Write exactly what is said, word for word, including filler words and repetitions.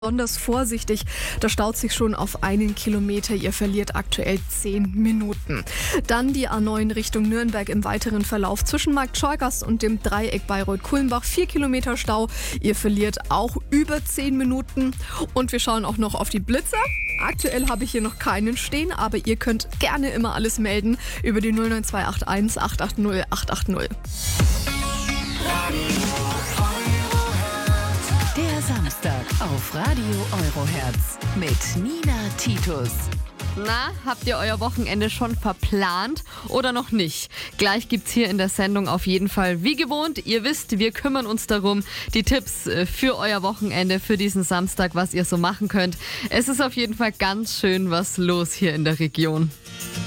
Besonders vorsichtig, da staut sich schon auf einen Kilometer. Ihr verliert aktuell zehn Minuten. Dann die A neun Richtung Nürnberg im weiteren Verlauf zwischen Markt Schorgast und dem Dreieck Bayreuth-Kulmbach. vier Kilometer Stau. Ihr verliert auch über zehn Minuten. Und wir schauen auch noch auf die Blitzer. Aktuell habe ich hier noch keinen stehen, aber ihr könnt gerne immer alles melden über die null neun zwei acht eins acht acht null acht acht null. Der Samstag auf Radio Eurohertz mit Nina Titus. Na, habt ihr euer Wochenende schon verplant oder noch nicht? Gleich gibt's hier in der Sendung auf jeden Fall wie gewohnt. Ihr wisst, wir kümmern uns darum, die Tipps für euer Wochenende, für diesen Samstag, was ihr so machen könnt. Es ist auf jeden Fall ganz schön was los hier in der Region.